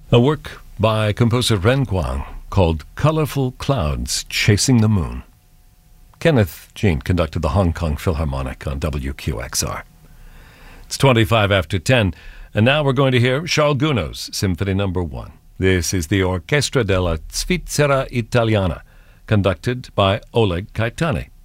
A work by composer Ren Guang called Colorful Clouds Chasing the Moon. Kenneth Jean conducted the Hong Kong Philharmonic on WQXR. It's 25 after 10, and now we're going to hear Charles Gounod's Symphony No. 1. This is the Orchestra della Svizzera Italiana, conducted by Oleg Caetani.